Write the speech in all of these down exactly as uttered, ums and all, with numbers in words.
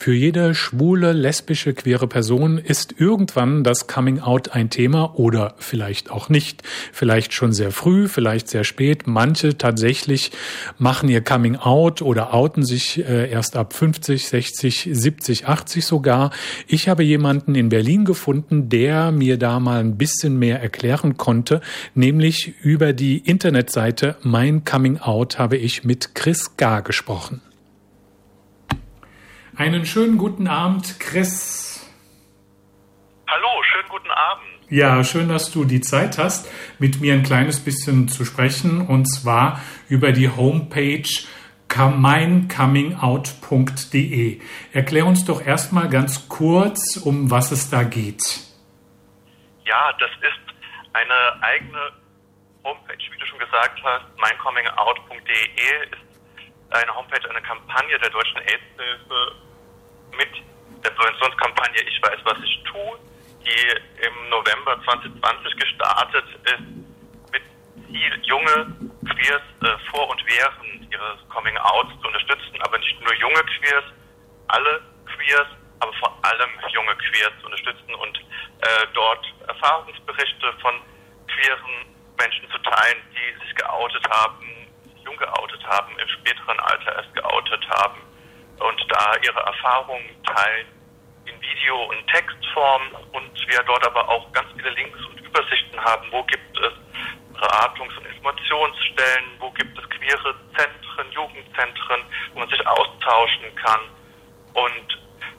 Für jede schwule, lesbische, queere Person ist irgendwann das Coming Out ein Thema oder vielleicht auch nicht. Vielleicht schon sehr früh, vielleicht sehr spät. Manche tatsächlich machen ihr Coming Out oder outen sich äh, erst ab fünfzig, sechzig, siebzig, achtzig sogar. Ich habe jemanden in Berlin gefunden, der mir da mal ein bisschen mehr erklären konnte, nämlich über die Internetseite Mein Coming Out habe ich mit Chris Gar gesprochen. Einen schönen guten Abend, Chris. Hallo, schönen guten Abend. Ja, schön, dass du die Zeit hast, mit mir ein kleines bisschen zu sprechen, und zwar über die Homepage mein coming out punkt de. Erklär uns doch erstmal ganz kurz, um was es da geht. Ja, das ist eine eigene Homepage, wie du schon gesagt hast. mein coming out punkt de ist eine Homepage, eine Kampagne der Deutschen AIDS-Hilfe mit der Präventionskampagne Ich weiß, was ich tue, die im November zwanzig zwanzig gestartet ist, mit Ziel, junge Queers äh, vor und während ihres Coming-Outs zu unterstützen, aber nicht nur junge Queers, alle Queers, aber vor allem junge Queers zu unterstützen und äh, dort Erfahrungsberichte von queeren Menschen zu teilen, die sich geoutet haben, jung geoutet haben, im späteren Alter erst geoutet haben und da ihre Erfahrungen teilen in Video- und Textform, und wir dort aber auch ganz viele Links und Übersichten haben, wo gibt es Beratungs- und Informationsstellen, wo gibt es queere Zentren, Jugendzentren, wo man sich austauschen kann. Und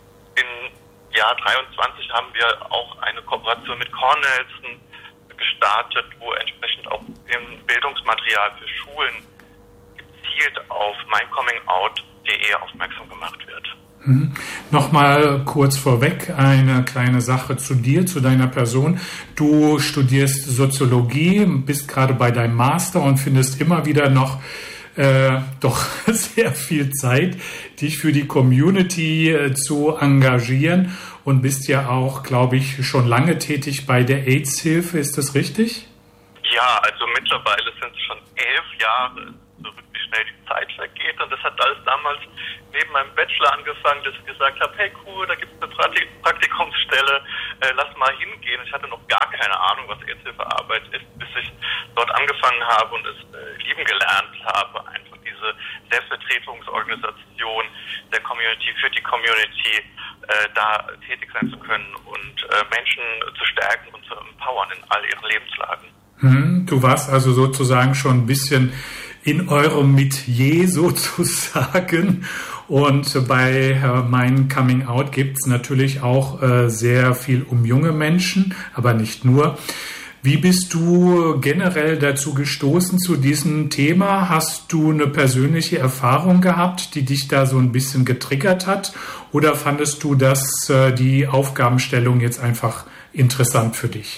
im Jahr dreiundzwanzig haben wir auch eine Kooperation mit Cornelsen gestartet, wo entsprechend auch im Bildungsmaterial für Schulen gezielt auf mein coming out punkt de aufmerksam gemacht wird. Mhm. Nochmal kurz vorweg eine kleine Sache zu dir, zu deiner Person. Du studierst Soziologie, bist gerade bei deinem Master und findest immer wieder noch äh, doch sehr viel Zeit, dich für die Community äh, zu engagieren, und bist ja auch, glaube ich, schon lange tätig bei der AIDS-Hilfe. Ist das richtig? Ja, also mittlerweile sind es schon elf Jahre, so wie schnell die Zeit vergeht. Und das hat alles damals neben meinem Bachelor angefangen, dass ich gesagt habe, hey cool, da gibt es eine Praktikumsstelle, äh, lass mal hingehen. Ich hatte noch gar keine Ahnung, was AIDS-Hilfearbeit ist, bis ich dort angefangen habe und es äh, lieben gelernt habe. Einfach diese Selbstvertretungsorganisation der Community, für die Community, äh, da tätig sein zu können und äh, Menschen zu stärken und zu empowern in all ihren Lebenslagen. Hm, du warst also sozusagen schon ein bisschen in eurem Metier sozusagen, und bei äh, mein Coming Out gibt es natürlich auch äh, sehr viel um junge Menschen, aber nicht nur. Wie bist du generell dazu gestoßen zu diesem Thema? Hast du eine persönliche Erfahrung gehabt, die dich da so ein bisschen getriggert hat? Oder fandest du, dass äh, die Aufgabenstellung jetzt einfach interessant für dich?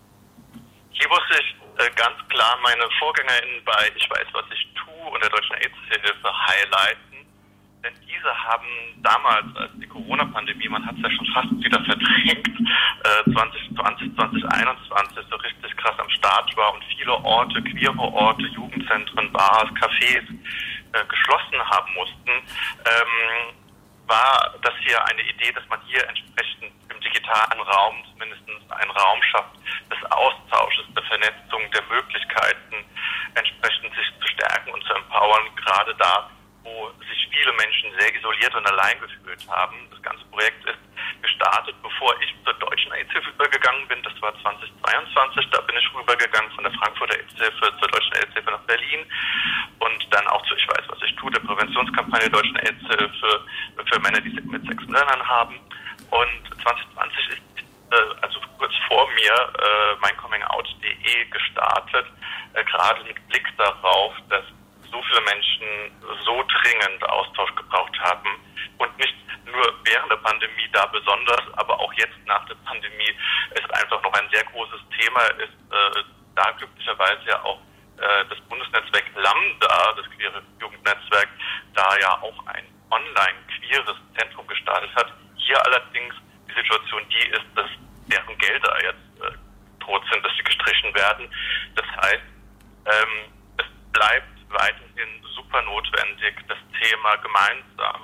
Hier muss ich äh, ganz klar meine VorgängerInnen bei Ich weiß, was ich tue und der Deutschen AIDS-Hilfe highlighten. Denn diese haben damals, als die Corona-Pandemie, man hat es ja schon fast wieder verdrängt, äh, zwanzig zwanzig, zwanzig einundzwanzig so richtig krass am Start war und viele Orte, queere Orte, Jugendzentren, Bars, Cafés äh, geschlossen haben mussten, ähm, war das hier eine Idee, dass man hier entsprechend im digitalen Raum zumindest einen Raum schafft des Austausches, der Vernetzung, der Möglichkeiten, entsprechend sich zu stärken und zu empowern, gerade da, wo sich viele Menschen sehr isoliert und allein gefühlt haben. Das ganze Projekt ist gestartet, bevor ich zur Deutschen AIDS-Hilfe übergegangen bin. Das war zwanzig zweiundzwanzig. Da bin ich rübergegangen von der Frankfurter AIDS-Hilfe zur Deutschen AIDS-Hilfe nach Berlin und dann auch zu Ich weiß, was ich tue, der Präventionskampagne der Deutschen AIDS-Hilfe für Männer, die mit sechs Männern haben. Und zwanzig zwanzig ist, äh, also kurz vor mir, äh, mein coming out punkt de gestartet, äh, gerade mit Blick darauf, dass so viele Menschen so dringend Austausch gebraucht haben und nicht nur während der Pandemie da besonders, aber auch jetzt nach der Pandemie ist einfach noch ein sehr großes Thema, ist äh, da glücklicherweise ja auch äh, das Bundesnetzwerk Lambda, das queere Jugendnetzwerk, da ja auch ein online-queeres Zentrum gestartet hat. Hier allerdings die Situation die ist, dass deren Gelder jetzt äh, tot sind, dass sie gestrichen werden. Das heißt, ähm, es bleibt weiterhin super notwendig, das Thema gemeinsam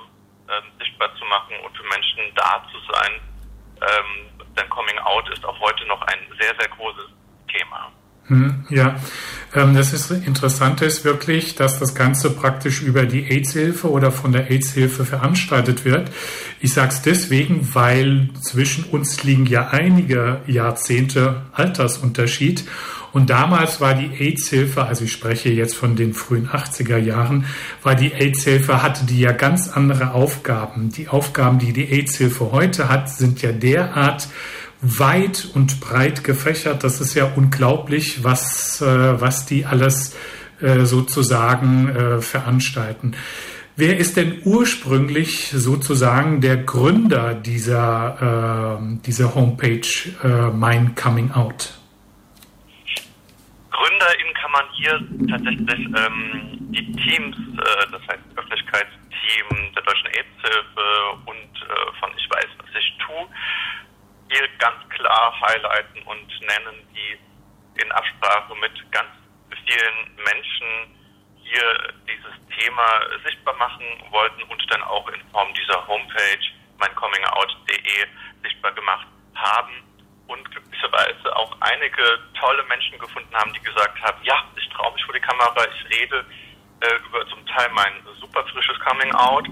ähm, sichtbar zu machen und für Menschen da zu sein. Ähm, denn Coming Out ist auch heute noch ein sehr, sehr großes Thema. Hm, ja, ähm, das ist interessant ist wirklich, dass das Ganze praktisch über die AIDS-Hilfe oder von der AIDS-Hilfe veranstaltet wird. Ich sage es deswegen, weil zwischen uns liegen ja einige Jahrzehnte Altersunterschied. Und damals war die AIDS-Hilfe, also ich spreche jetzt von den frühen achtziger Jahren, war die AIDS-Hilfe, hatte die ja ganz andere Aufgaben. Die Aufgaben, die die AIDS-Hilfe heute hat, sind ja derart weit und breit gefächert. Das ist ja unglaublich, was, äh, was die alles äh, sozusagen äh, veranstalten. Wer ist denn ursprünglich sozusagen der Gründer dieser, äh, dieser Homepage äh, Mein Coming Out? GründerInnen kann man hier tatsächlich ähm, die Teams, äh, das heißt Öffentlichkeitsteam der Deutschen AIDS-Hilfe und äh, von Ich weiß, was ich tue, hier ganz klar highlighten und nennen, die in Absprache mit ganz vielen Menschen hier dieses Thema sichtbar machen wollten und dann auch in Form dieser Homepage mein coming out punkt de sichtbar gemacht haben und glücklicherweise auch einige tolle Menschen gefunden haben, die gesagt haben, ja, ich traue mich vor die Kamera, ich rede äh, über zum Teil mein super frisches Coming Out,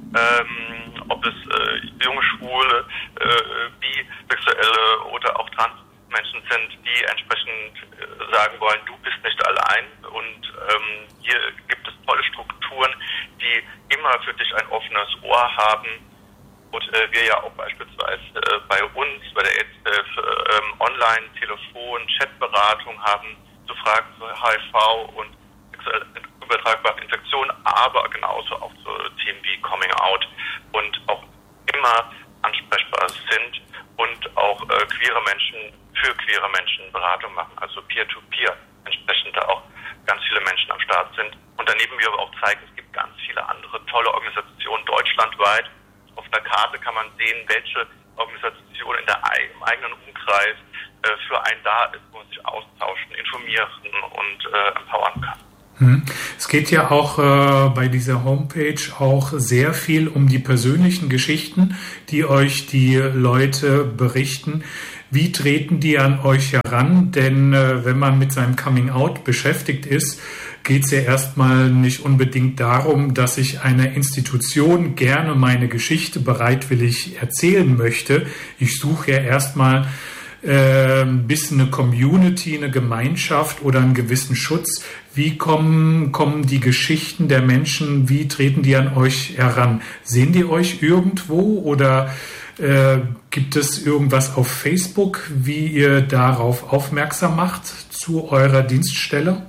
ähm, ob es äh, junge Schwule, äh, bisexuelle oder auch Transmenschen sind, die entsprechend äh, sagen wollen, du bist nicht allein. Und ähm, hier gibt es tolle Strukturen, die immer für dich ein offenes Ohr haben. Und äh, wir ja auch beispielsweise äh, bei uns, bei der AIDS-Hilfe, äh, Online-, Telefon-, Chatberatung haben zu Fragen zu H I V und sexuell übertragbaren Infektionen, aber genauso auch zu Themen wie Coming Out und auch immer ansprechbar sind und auch äh, queere Menschen für queere Menschen Beratung machen, also Peer-to-Peer entsprechend da auch ganz viele Menschen am Start sind. Und daneben wir aber auch zeigen, es gibt ganz viele andere tolle Organisationen deutschlandweit. Auf der Karte kann man sehen, welche Organisation in der, im eigenen Umkreis äh, für einen da ist, wo man sich austauschen, informieren und äh, empowern kann. Es geht ja auch äh, bei dieser Homepage auch sehr viel um die persönlichen Geschichten, die euch die Leute berichten. Wie treten die an euch heran? Denn äh, wenn man mit seinem Coming Out beschäftigt ist, geht es ja erstmal nicht unbedingt darum, dass ich einer Institution gerne meine Geschichte bereitwillig erzählen möchte. Ich suche ja erstmal äh, ein bisschen eine Community, eine Gemeinschaft oder einen gewissen Schutz. Wie kommen, kommen die Geschichten der Menschen, wie treten die an euch heran? Sehen die euch irgendwo oder äh, gibt es irgendwas auf Facebook, wie ihr darauf aufmerksam macht zu eurer Dienststelle?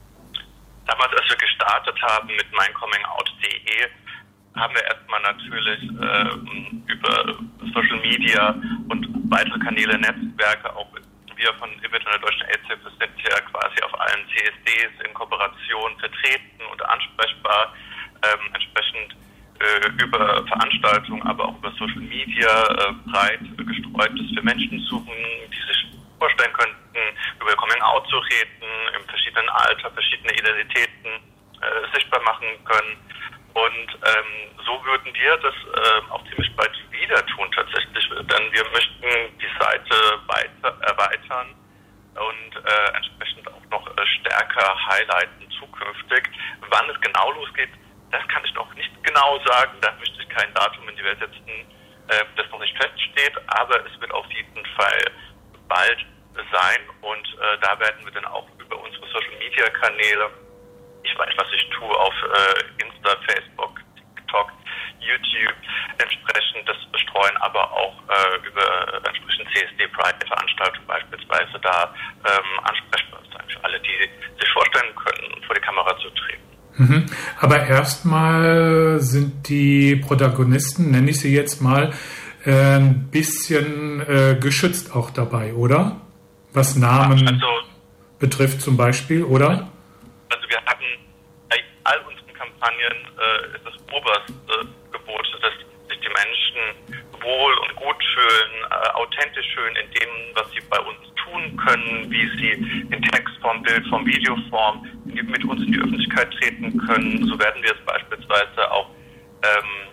Damals, als wir gestartet haben mit mein coming out punkt de, haben wir erstmal natürlich äh, über Social Media und weitere Kanäle, Netzwerke, auch wir von I B I T und der Deutschen AIDS-Hilfe sind ja quasi auf allen C S Ds in Kooperation vertreten und ansprechbar, ähm, entsprechend äh, über Veranstaltungen, aber auch über Social Media äh, breit gestreut, dass wir Menschen suchen, die sich vorstellen könnten, über Coming Out zu reden, im verschiedenen Alter, verschiedene Identitäten äh, sichtbar machen können. Und ähm, so würden wir das äh, auch ziemlich bald wieder tun tatsächlich, denn wir möchten die Seite weiter erweitern und äh, entsprechend auch noch äh, stärker highlighten zukünftig. Wann es genau losgeht, das kann ich noch nicht genau sagen, da möchte ich kein Datum in die Welt setzen, äh, das noch nicht feststeht, aber es wird auf jeden Fall bald sein und äh, da werden wir dann auch über unsere Social-Media-Kanäle, ich weiß, was ich tue, auf äh, Insta, Facebook, TikTok, YouTube entsprechend das bestreuen, aber auch äh, über äh, entsprechend C S D-Pride-Veranstaltungen beispielsweise da ähm, ansprechbar sein für alle, die sich vorstellen können, vor die Kamera zu treten. Mhm. Aber erstmal sind die Protagonisten, nenne ich sie jetzt mal, äh, ein bisschen äh, geschützt auch dabei, oder? Was Namen also, betrifft zum Beispiel, oder? Also wir hatten bei all unseren Kampagnen äh, ist das oberste Gebot, dass sich die Menschen wohl und gut fühlen, äh, authentisch fühlen in dem, was sie bei uns tun können, wie sie in Textform, Bildform, Videoform mit uns in die Öffentlichkeit treten können. So werden wir es beispielsweise auch ähm,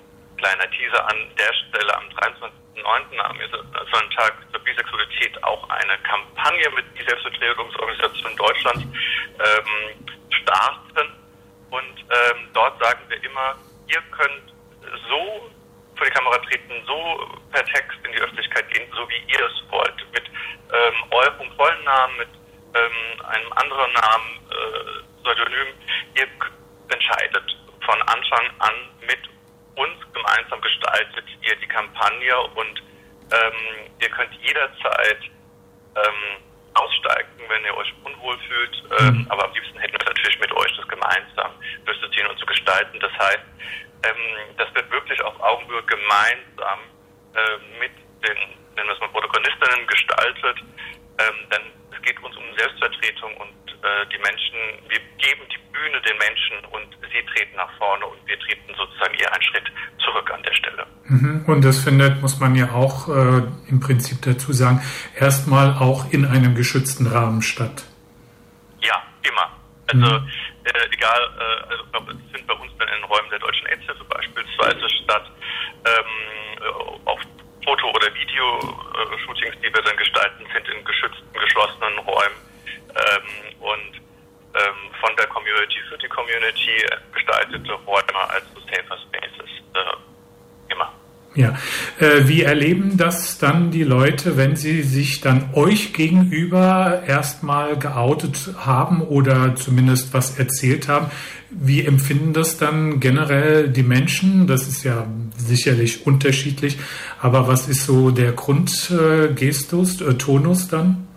kleiner Teaser an der Stelle, am dreiundzwanzigsten neunten am internationalen Tag zur Bisexualität auch eine Kampagne mit die Selbstvertretungsorganisation Deutschlands ähm, starten. Und ähm, dort sagen wir immer, ihr könnt so vor die Kamera treten, so per Text in die Öffentlichkeit gehen, so wie ihr es wollt. Mit ähm, eurem vollen Namen, mit ähm, einem anderen Namen, äh, Pseudonym. Ihr entscheidet von Anfang an mit uns gemeinsam gestaltet ihr die Kampagne und ähm, ihr könnt jederzeit ähm, aussteigen, wenn ihr euch unwohl fühlt. Ähm, mhm. Aber am liebsten hätten wir es natürlich mit euch, das gemeinsam durchzuziehen und zu gestalten. Das heißt, ähm, das wird wirklich auf Augenhöhe gemeinsam äh, mit den, nennen wir es mal, Protagonistinnen gestaltet. Ähm, denn es geht uns um Selbstvertretung und äh, die Menschen, wir geben die Bühne den Menschen und sie treten nach vorne und wir treten sozusagen eher einen Schritt zurück an der Stelle. Und das findet, muss man ja auch äh, im Prinzip dazu sagen, erstmal auch in einem geschützten Rahmen statt. Ja, immer. Also mhm. äh, egal, äh, also, es findet bei uns dann in den Räumen der Deutschen AIDS-Hilfe beispielsweise statt, ähm, auf Foto- oder Video-Shootings, die wir dann gestalten, sind in geschützten, geschlossenen Räumen ähm, und ähm, von der Community für die Community gestaltete Räume als so Safer Spaces. Äh, immer. Ja, äh, wie erleben das dann die Leute, wenn sie sich dann euch gegenüber erstmal geoutet haben oder zumindest was erzählt haben? Wie empfinden das dann generell die Menschen? Das ist ja sicherlich unterschiedlich, aber was ist so der Grundgestus, äh, Tonus dann?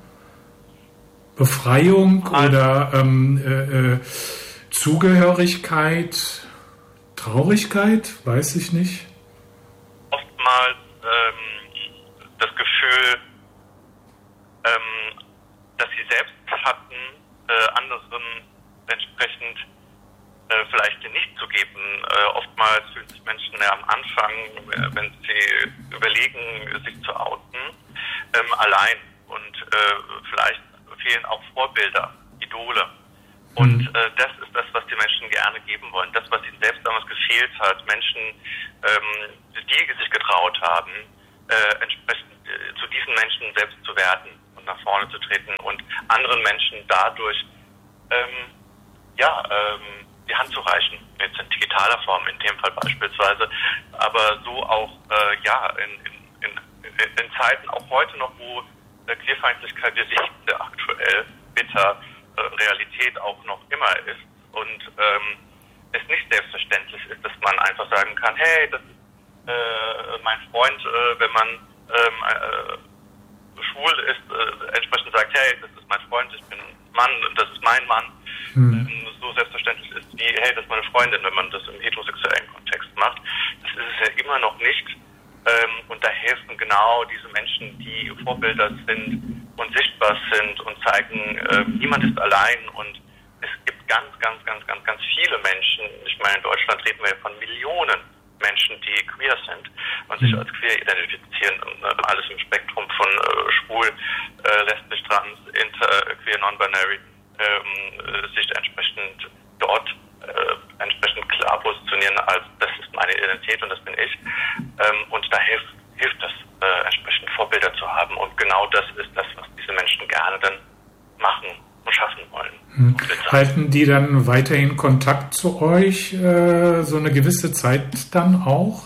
Befreiung oder ähm, äh, äh, Zugehörigkeit, Traurigkeit, weiß ich nicht. Oftmals ähm, das Gefühl, ähm, dass sie selbst hatten, äh, anderen entsprechend äh, vielleicht nicht zu geben. Äh, oftmals fühlen sich Menschen ja am Anfang, äh, wenn sie überlegen, sich zu outen, ähm, allein und äh, vielleicht fehlen auch Vorbilder, Idole. Und äh, das ist das, was die Menschen gerne geben wollen. Das, was ihnen selbst damals gefehlt hat. Menschen, ähm, die sich getraut haben, äh, entsprechend äh, zu diesen Menschen selbst zu werden und nach vorne zu treten und anderen Menschen dadurch ähm, ja, ähm, die Hand zu reichen. Jetzt in digitaler Form in dem Fall beispielsweise. Aber so auch äh, ja in, in, in, in Zeiten auch heute noch, wo Queerfeindlichkeit, wir sehen sehr aktuell bitter äh, Realität auch noch immer ist und ähm, es nicht selbstverständlich ist, dass man einfach sagen kann, hey, das ist äh, mein Freund, äh, wenn man ähm, äh, schwul ist, äh, entsprechend sagt, hey, das ist mein Freund, ich bin Mann und das ist mein Mann, mhm. ähm, so selbstverständlich ist wie, hey, das ist meine Freundin, wenn man das im heterosexuellen Kontext macht. Das ist es ja immer noch nicht. Und da helfen genau diese Menschen, die Vorbilder sind und sichtbar sind und zeigen, äh, niemand ist allein und es gibt ganz, ganz, ganz, ganz, ganz viele Menschen, ich meine, in Deutschland reden wir ja von Millionen Menschen, die queer sind und sich als queer identifizieren, äh, alles im Spektrum von äh, schwul, äh, lesbisch, trans, inter, queer, non-binary, äh, sich entsprechend dort äh, entsprechend klar positionieren als, das ist meine Identität und das bin ich. Ähm, und da hilft, hilft es, äh, entsprechend Vorbilder zu haben. Und genau das ist das, was diese Menschen gerne dann machen und schaffen wollen. Hm. Halten die dann weiterhin Kontakt zu euch, äh, so eine gewisse Zeit dann auch?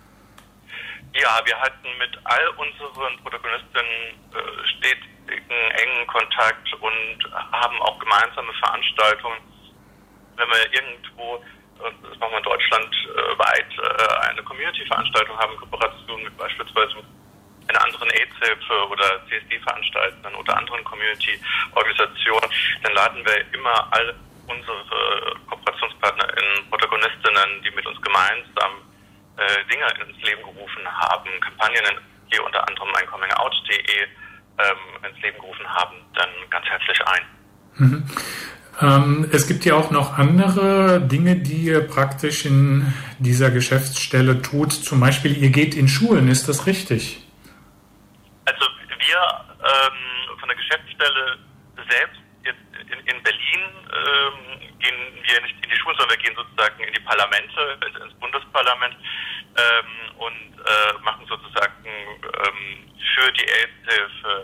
Ja, wir halten mit all unseren Protagonistinnen äh, stetigen, engen Kontakt und haben auch gemeinsame Veranstaltungen. Wenn wir irgendwo, das machen wir deutschlandweit, eine Community-Veranstaltung haben, in Kooperation mit beispielsweise einer anderen AIDS-Hilfe oder C S D-Veranstaltern oder anderen Community-Organisationen, dann laden wir immer all unsere KooperationspartnerInnen, Protagonistinnen, die mit uns gemeinsam äh, Dinge ins Leben gerufen haben, Kampagnen, hier unter anderem mein Coming Out punkt de ähm, ins Leben gerufen haben, dann ganz herzlich ein. Mhm. Es gibt ja auch noch andere Dinge, die ihr praktisch in dieser Geschäftsstelle tut. Zum Beispiel, ihr geht in Schulen, ist das richtig? Also wir ähm, von der Geschäftsstelle selbst jetzt in, in Berlin ähm, gehen wir nicht in die Schulen, sondern wir gehen sozusagen in die Parlamente, ins Bundesparlament. ähm, und äh, machen sozusagen ähm, für die AIDS-Hilfe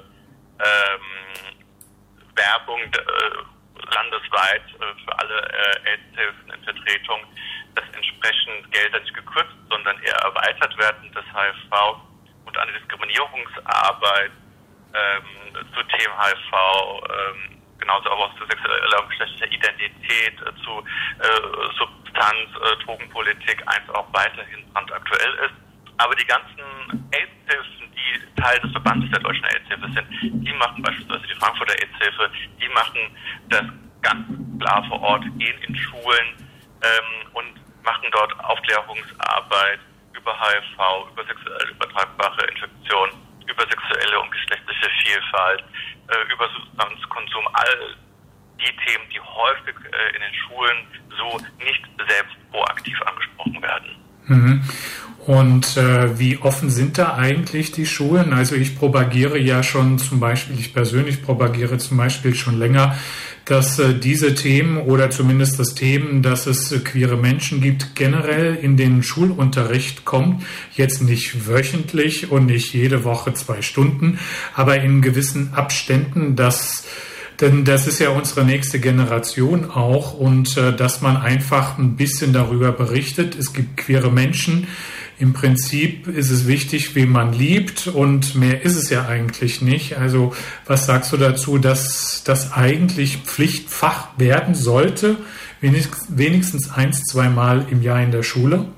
ähm, Werbung äh, landesweit äh, für alle äh, AIDS-Hilfen in Vertretung, dass entsprechend Gelder nicht gekürzt, sondern eher erweitert werden, das H I V und eine Diskriminierungsarbeit ähm, zu Themen H I V, ähm, genauso aber auch zu sexueller und geschlechtlicher Identität, äh, zu äh, Substanz, äh, Drogenpolitik eins auch weiterhin brandaktuell ist. Aber die ganzen AIDS-Hilfen, die Teil des Verbandes der deutschen AIDS-Hilfe sind, die machen beispielsweise die Frankfurter AIDS-Hilfe, die machen das ganz klar vor Ort, gehen in Schulen ähm, und machen dort Aufklärungsarbeit über H I V, über sexuell übertragbare Infektionen, über sexuelle und geschlechtliche Vielfalt, äh, über Substanzkonsum, all die Themen, die häufig äh, in den Schulen so nicht selbst proaktiv angesprochen werden. Mhm. Und äh, wie offen sind da eigentlich die Schulen? Also ich propagiere ja schon zum Beispiel, ich persönlich propagiere zum Beispiel schon länger, dass äh, diese Themen oder zumindest das Themen, dass es äh, queere Menschen gibt, generell in den Schulunterricht kommt. Jetzt nicht wöchentlich und nicht jede Woche zwei Stunden, aber in gewissen Abständen, dass denn das ist ja unsere nächste Generation auch und äh, dass man einfach ein bisschen darüber berichtet. Es gibt queere Menschen. Im Prinzip ist es wichtig, wen man liebt und mehr ist es ja eigentlich nicht. Also was sagst du dazu, dass das eigentlich Pflichtfach werden sollte, wenigstens eins, zweimal im Jahr in der Schule?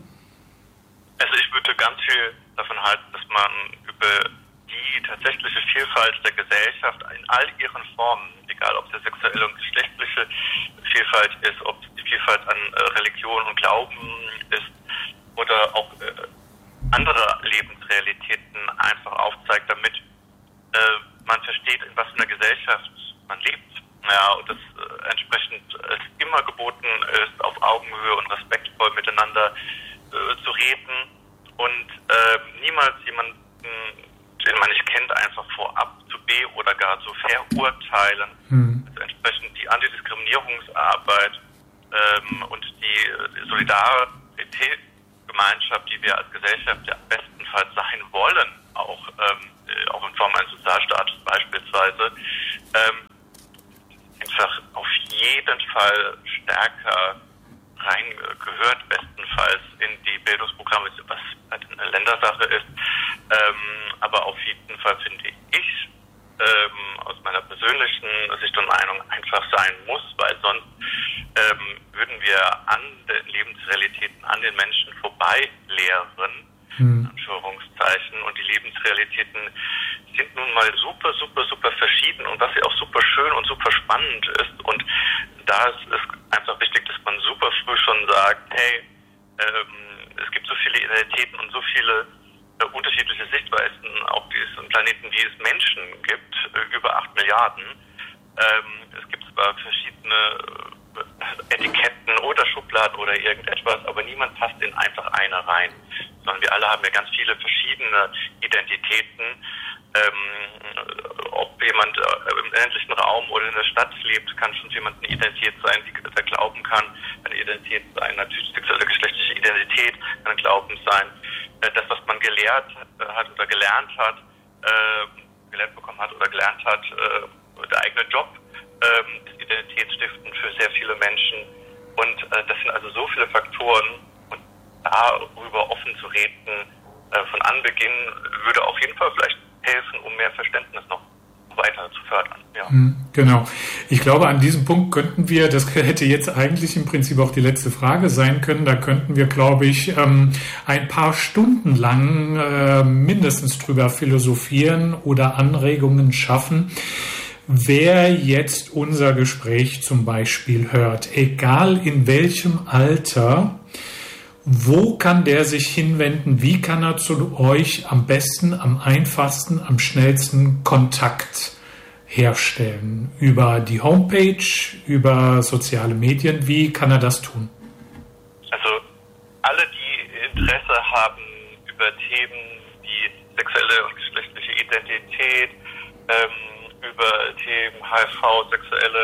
Also ich würde ganz viel davon halten, dass man über die tatsächliche Vielfalt der Gesellschaft in all ihren Formen, egal ob es sexuelle und geschlechtliche Vielfalt ist, ob es die Vielfalt an Religion und Glauben ist, oder auch äh, andere Lebensrealitäten einfach aufzeigt, damit äh, man versteht, in was für einer Gesellschaft man lebt. Ja, und dass äh, entsprechend es immer geboten ist, auf Augenhöhe und respektvoll miteinander äh, zu reden und äh, niemals jemanden, den man nicht kennt, einfach vorab zu be- oder gar zu verurteilen. Mhm. Also entsprechend die Antidiskriminierungsarbeit ähm, und die Solidarität Gemeinschaft, die wir als Gesellschaft ja bestenfalls sein wollen, auch, ähm, auch in Form eines Sozialstaates beispielsweise, ähm, einfach auf jeden Fall stärker reingehört, bestenfalls in die Bildungsprogramme, was halt eine Ländersache ist. Ähm, aber auf jeden Fall finde ich, ähm, aus meiner persönlichen Sicht und Meinung einfach sein muss, weil sonst ähm, würden wir an den Lebensrealitäten, an den Menschen vorbei lehren, hm. in Anführungszeichen. Und die Lebensrealitäten sind nun mal super, super, super verschieden und was ja auch super schön und super spannend ist. Und da ist es einfach wichtig, dass man super früh schon sagt, hey, ähm, es gibt so viele Identitäten und so viele äh, unterschiedliche Sichtweisen auf diesem Planeten, wie es Menschen gibt, äh, über acht Milliarden. Ähm, es gibt zwar verschiedene äh, Etiketten oder Schubladen oder irgendetwas, aber niemand passt in einfach eine rein, sondern wir alle haben ja ganz viele verschiedene Identitäten. Ähm, ob jemand äh, im ländlichen Raum oder in der Stadt lebt, kann schon jemand eine Identität sein, die er glauben kann, eine Identität sein, natürlich sexuelle geschlechtliche Identität kann Glauben sein. Äh, das, was man gelehrt äh, hat oder gelernt hat, äh, gelernt bekommen hat oder gelernt hat, äh, der eigene Job äh, ist identitätsstiftend für sehr viele Menschen. Und äh, das sind also so viele Faktoren und darüber offen zu reden äh, von Anbeginn würde auf jeden Fall vielleicht helfen, um mehr Verständnis noch weiter zu fördern. Ja. Genau. Ich glaube, an diesem Punkt könnten wir, das hätte jetzt eigentlich im Prinzip auch die letzte Frage sein können, da könnten wir, glaube ich, ein paar Stunden lang mindestens drüber philosophieren oder Anregungen schaffen. Wer jetzt unser Gespräch zum Beispiel hört, egal in welchem Alter, wo kann der sich hinwenden? Wie kann er zu euch am besten, am einfachsten, am schnellsten Kontakt herstellen? Über die Homepage, über soziale Medien? Wie kann er das tun? Also alle, die Interesse haben über Themen wie sexuelle und geschlechtliche Identität, ähm, über Themen H I V, sexuelle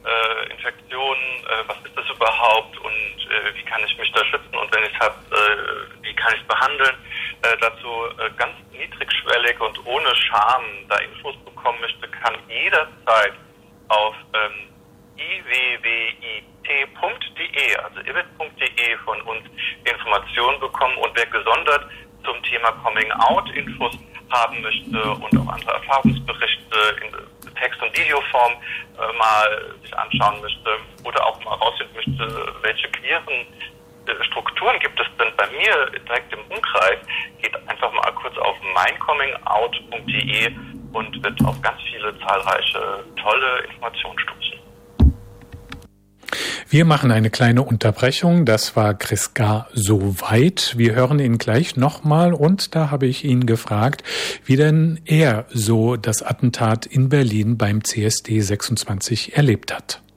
äh, Infektionen, äh, was ist das überhaupt und äh, wie kann ich mich da schützen und wenn ich es habe, äh, wie kann ich es behandeln. Äh, dazu äh, ganz niedrigschwellig und ohne Scham da Infos bekommen möchte, kann jederzeit auf ähm, i w w i t punkt d e, also i w i t punkt d e von uns Informationen bekommen und wer gesondert zum Thema Coming Out Infos haben möchte und auch andere Erfahrungsberichte in Text- und Videoform äh, mal sich anschauen möchte oder auch mal rausfinden möchte, welche queeren äh, Strukturen gibt es denn bei mir direkt im Umkreis, geht einfach mal kurz auf mein coming out punkt d e und wird auf ganz viele zahlreiche tolle Informationen stoßen. Wir machen eine kleine Unterbrechung. Das war Chris Gar soweit. Wir hören ihn gleich nochmal und da habe ich ihn gefragt, wie denn er so das Attentat in Berlin beim C S D sechsundzwanzig erlebt hat.